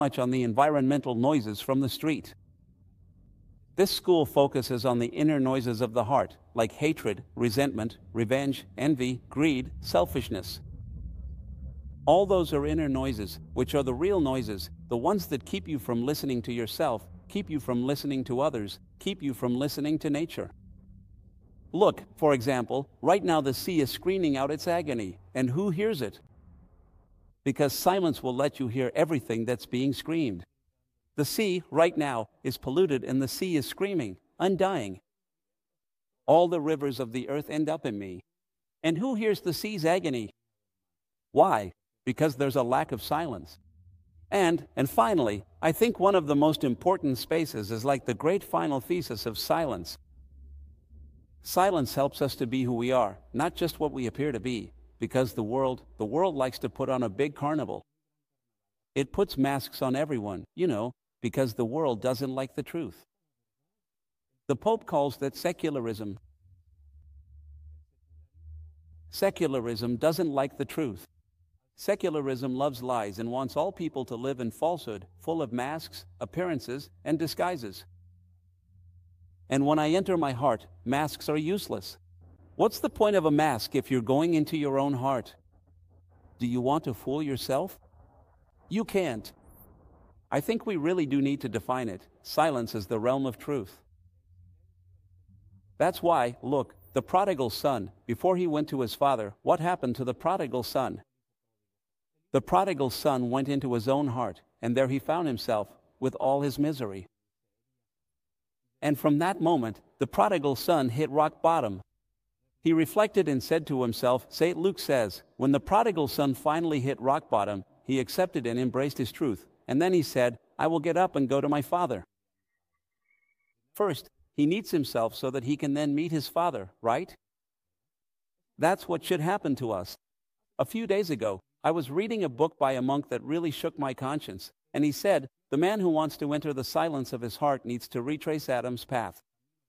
much on the environmental noises from the street. This school focuses on the inner noises of the heart, like hatred, resentment, revenge, envy, greed, selfishness. All those are inner noises, which are the real noises, the ones that keep you from listening to yourself, keep you from listening to others, keep you from listening to nature. Look, for example, right now the sea is screaming out its agony, and who hears it? Because silence will let you hear everything that's being screamed. The sea, right now, is polluted and the sea is screaming, undying. All the rivers of the earth end up in me. And who hears the sea's agony? Why? Because there's a lack of silence. And finally, I think one of the most important spaces is like the great final thesis of silence. Silence helps us to be who we are, not just what we appear to be, because the world likes to put on a big carnival. It puts masks on everyone, because the world doesn't like the truth. The Pope calls that secularism. Secularism doesn't like the truth. Secularism loves lies and wants all people to live in falsehood, full of masks, appearances, and disguises. And when I enter my heart, masks are useless. What's the point of a mask if you're going into your own heart? Do you want to fool yourself? You can't. I think we really do need to define it. Silence is the realm of truth. That's why, look, the prodigal son, before he went to his father, what happened to the prodigal son? The prodigal son went into his own heart, and there he found himself with all his misery. And from that moment, the prodigal son hit rock bottom. He reflected and said to himself, St. Luke says, when the prodigal son finally hit rock bottom, he accepted and embraced his truth, and then he said, I will get up and go to my father. First, he needs himself so that he can then meet his father, right? That's what should happen to us. A few days ago, I was reading a book by a monk that really shook my conscience, and he said, the man who wants to enter the silence of his heart needs to retrace Adam's path.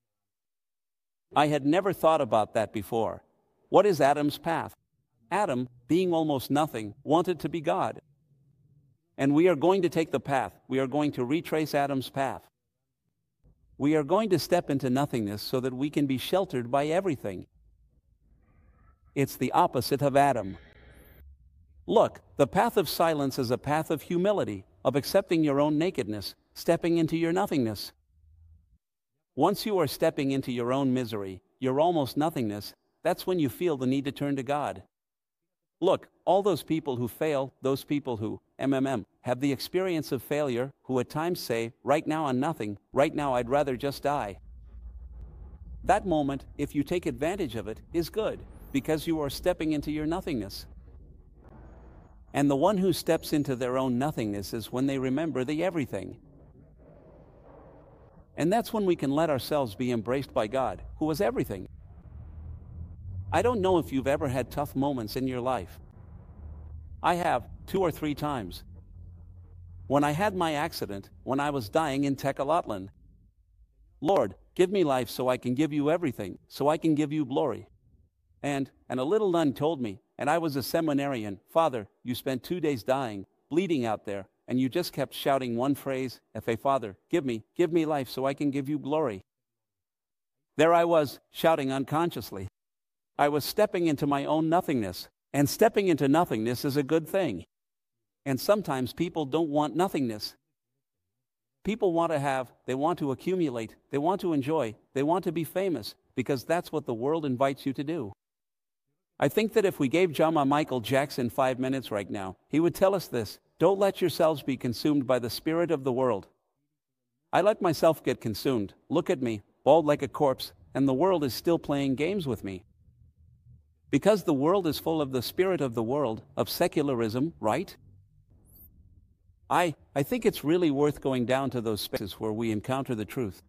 I had never thought about that before. What is Adam's path? Adam, being almost nothing, wanted to be God. And we are going to take the path. We are going to retrace Adam's path. We are going to step into nothingness so that we can be sheltered by everything. It's the opposite of Adam. Look, the path of silence is a path of humility, of accepting your own nakedness, stepping into your nothingness. Once you are stepping into your own misery, your almost nothingness, that's when you feel the need to turn to God. Look, all those people who fail, those people who, have the experience of failure, who at times say, right now I'm nothing, right now I'd rather just die. That moment, if you take advantage of it, is good, because you are stepping into your nothingness. And the one who steps into their own nothingness is when they remember the everything. And that's when we can let ourselves be embraced by God, who is everything. I don't know if you've ever had tough moments in your life. I have, 2 or 3 times. When I had my accident, when I was dying in Tekalatlan, Lord, give me life so I can give you everything, so I can give you glory. And a little nun told me, and I was a seminarian, Father, you spent 2 days dying, bleeding out there, and you just kept shouting one phrase, F.A. Father, give me life so I can give you glory. There I was, shouting unconsciously. I was stepping into my own nothingness, and stepping into nothingness is a good thing. And sometimes people don't want nothingness. People want to have, they want to accumulate, they want to enjoy, they want to be famous, because that's what the world invites you to do. I think that if we gave Jama Michael Jackson 5 minutes right now, he would tell us this: don't let yourselves be consumed by the spirit of the world. I let myself get consumed. Look at me, bald like a corpse, and the world is still playing games with me. Because the world is full of the spirit of the world, of secularism, right? I think it's really worth going down to those spaces where we encounter the truth.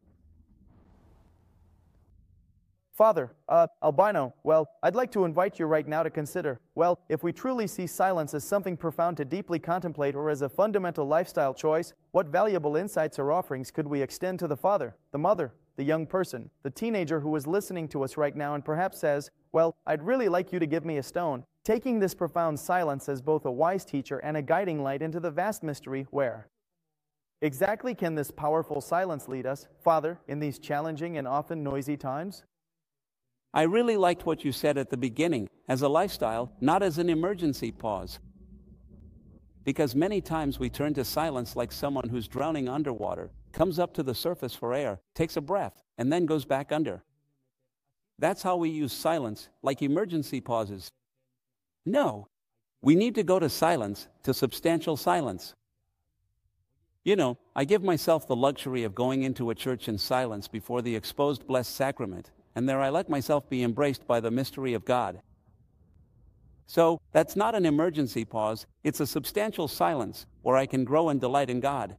Father, Albino, well, I'd like to invite you right now to consider, well, if we truly see silence as something profound to deeply contemplate or as a fundamental lifestyle choice, what valuable insights or offerings could we extend to the father, the mother, the young person, the teenager who is listening to us right now and perhaps says, well, I'd really like you to give me a stone, taking this profound silence as both a wise teacher and a guiding light into the vast mystery where Exactly can this powerful silence lead us, Father, in these challenging and often noisy times? I really liked what you said at the beginning, as a lifestyle, not as an emergency pause. Because many times we turn to silence like someone who's drowning underwater, comes up to the surface for air, takes a breath, and then goes back under. That's how we use silence, like emergency pauses. No, we need to go to silence, to substantial silence. You know, I give myself the luxury of going into a church in silence before the exposed Blessed Sacrament, and there I let myself be embraced by the mystery of God. So, that's not an emergency pause, it's a substantial silence, where I can grow and delight in God.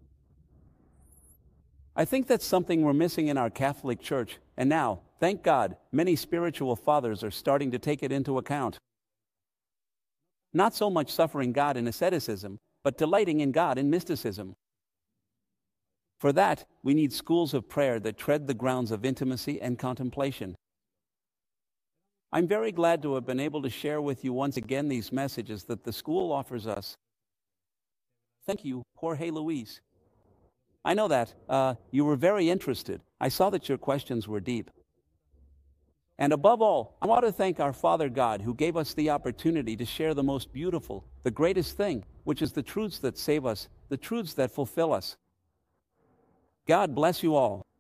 I think that's something we're missing in our Catholic Church, and now, thank God, many spiritual fathers are starting to take it into account. Not so much suffering God in asceticism, but delighting in God in mysticism. For that, we need schools of prayer that tread the grounds of intimacy and contemplation. I'm very glad to have been able to share with you once again these messages that the school offers us. Thank you, Jorge Luis. I know that you were very interested. I saw that your questions were deep. And above all, I want to thank our Father God who gave us the opportunity to share the most beautiful, the greatest thing, which is the truths that save us, the truths that fulfill us. God bless you all.